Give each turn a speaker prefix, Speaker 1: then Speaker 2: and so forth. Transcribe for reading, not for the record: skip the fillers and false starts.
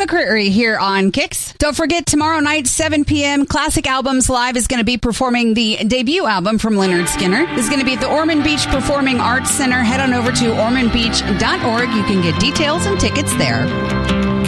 Speaker 1: McCreary here on Kicks. Don't forget, tomorrow night, 7 p.m., Classic Albums Live is going to be performing the debut album from Lynyrd Skynyrd. This is going to be at the Ormond Beach Performing Arts Center. Head on over to ormondbeach.org. You can get details and tickets there.